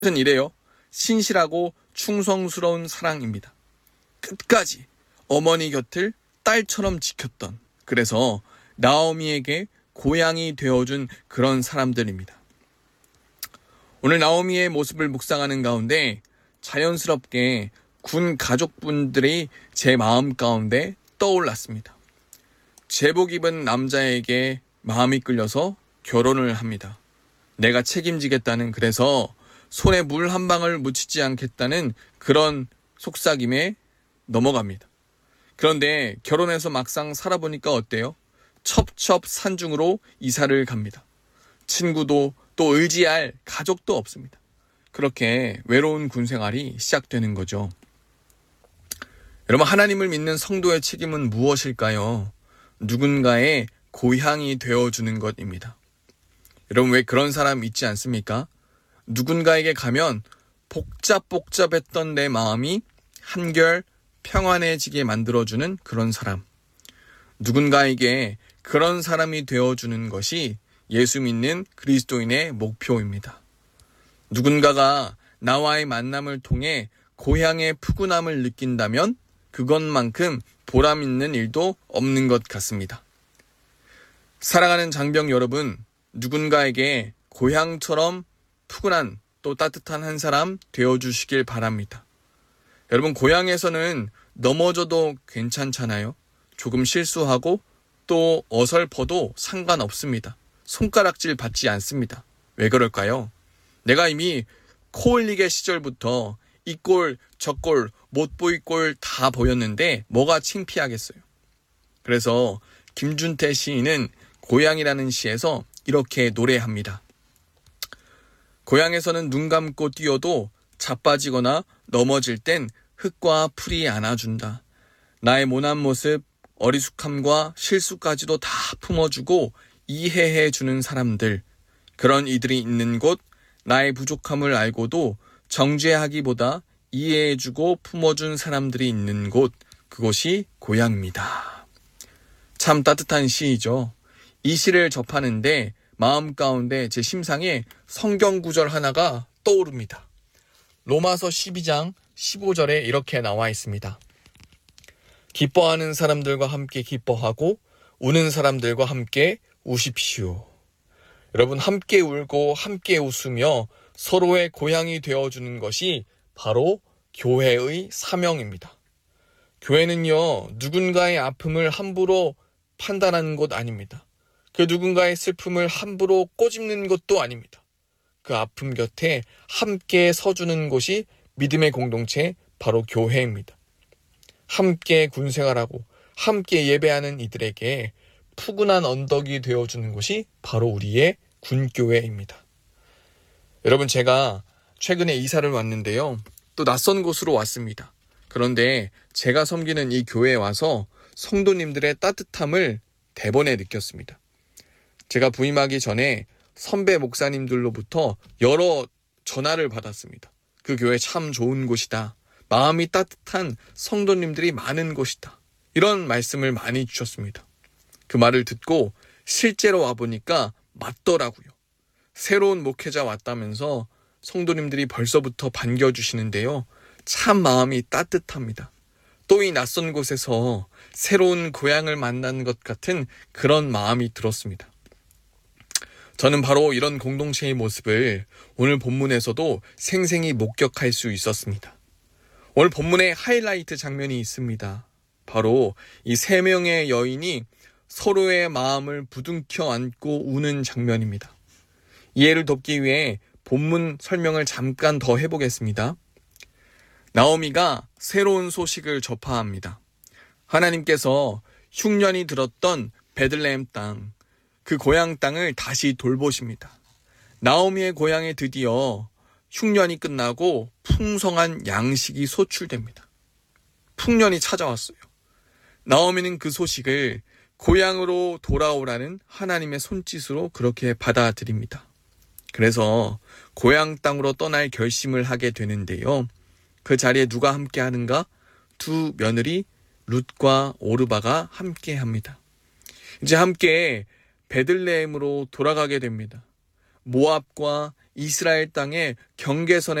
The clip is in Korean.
이래요. 신실하고 충성스러운 사랑입니다. 끝까지 어머니 곁을 딸처럼 지켰던, 그래서 나오미에게 고향이 되어준 그런 사람들입니다. 오늘 나오미의 모습을 묵상하는 가운데 자연스럽게 군 가족분들이 제 마음 가운데 떠올랐습니다. 제복 입은 남자에게 마음이 끌려서 결혼을 합니다. 내가 책임지겠다는, 그래서 손에 물 한 방울 묻히지 않겠다는 그런 속삭임에 넘어갑니다. 그런데 결혼해서 막상 살아보니까 어때요? 첩첩산중으로 이사를 갑니다. 친구도 또 의지할 가족도 없습니다. 그렇게 외로운 군 생활이 시작되는 거죠. 여러분, 하나님을 믿는 성도의 책임은 무엇일까요? 누군가의 고향이 되어주는 것입니다. 여러분, 왜 그런 사람 있지 않습니까? 누군가에게 가면 복잡했던 내 마음이 한결 평안해지게 만들어주는 그런 사람. 누군가에게 그런 사람이 되어주는 것이 예수 믿는 그리스도인의 목표입니다. 누군가가 나와의 만남을 통해 고향의 푸근함을 느낀다면 그것만큼 보람 있는 일도 없는 것 같습니다. 사랑하는 장병 여러분, 누군가에게 고향처럼 푸근한 또 따뜻한 한 사람 되어주시길 바랍니다. 여러분, 고향에서는 넘어져도 괜찮잖아요. 조금 실수하고 또 어설퍼도 상관없습니다. 손가락질 받지 않습니다. 왜 그럴까요? 내가 이미 코흘리게 시절부터 이 꼴, 저 꼴, 못 보일 꼴 다 보였는데 뭐가 창피하겠어요. 그래서 김준태 시인은 고향이라는 시에서 이렇게 노래합니다. 고향에서는 눈 감고 뛰어도 자빠지거나 넘어질 땐 흙과 풀이 안아준다. 나의 모난 모습, 어리숙함과 실수까지도 다 품어주고 이해해주는 사람들, 그런 이들이 있는 곳, 나의 부족함을 알고도 정죄하기보다 이해해주고 품어준 사람들이 있는 곳, 그곳이 고향입니다. 참 따뜻한 시이죠. 이 시를 접하는데 마음 가운데 제 심상에 성경 구절 하나가 떠오릅니다. 로마서 12장 15절에 이렇게 나와 있습니다. 기뻐하는 사람들과 함께 기뻐하고 우는 사람들과 함께 우십시오. 여러분, 함께 울고 함께 웃으며 서로의 고향이 되어주는 것이 바로 교회의 사명입니다. 교회는요, 누군가의 아픔을 함부로 판단하는 곳 아닙니다. 그 누군가의 슬픔을 함부로 꼬집는 것도 아닙니다. 그 아픔 곁에 함께 서주는 곳이 믿음의 공동체, 바로 교회입니다. 함께 군생활하고 함께 예배하는 이들에게 푸근한 언덕이 되어주는 곳이 바로 우리의 군교회입니다. 여러분, 제가 최근에 이사를 왔는데요. 또 낯선 곳으로 왔습니다. 그런데 제가 섬기는 이 교회에 와서 성도님들의 따뜻함을 대번에 느꼈습니다. 제가 부임하기 전에 선배 목사님들로부터 여러 전화를 받았습니다. 그 교회 참 좋은 곳이다. 마음이 따뜻한 성도님들이 많은 곳이다. 이런 말씀을 많이 주셨습니다. 그 말을 듣고 실제로 와보니까 맞더라고요. 새로운 목회자 왔다면서 성도님들이 벌써부터 반겨주시는데요. 참 마음이 따뜻합니다. 또 이 낯선 곳에서 새로운 고향을 만난 것 같은 그런 마음이 들었습니다. 저는 바로 이런 공동체의 모습을 오늘 본문에서도 생생히 목격할 수 있었습니다. 오늘 본문에 하이라이트 장면이 있습니다. 바로 이 3명의 여인이 서로의 마음을 부둥켜 안고 우는 장면입니다. 이해를 돕기 위해 본문 설명을 잠깐 더 해보겠습니다. 나오미가 새로운 소식을 접합니다. 하나님께서 흉년이 들었던 베들레헴 땅, 그 고향 땅을 다시 돌보십니다. 나오미의 고향에 드디어 흉년이 끝나고 풍성한 양식이 소출됩니다. 풍년이 찾아왔어요. 나오미는 그 소식을 고향으로 돌아오라는 하나님의 손짓으로 그렇게 받아들입니다. 그래서 고향 땅으로 떠날 결심을 하게 되는데요. 그 자리에 누가 함께 하는가? 2 며느리 룻과 오르바가 함께 합니다. 이제 함께 베들레헴으로 돌아가게 됩니다. 모압과 이스라엘 땅의 경계선에